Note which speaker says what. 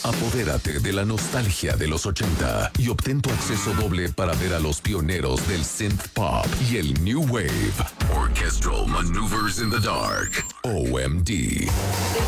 Speaker 1: Apodérate de la nostalgia de los 80 y obtén tu acceso doble para ver a los pioneros del synth pop y el new wave. Orchestral Maneuvers in the Dark. OMD.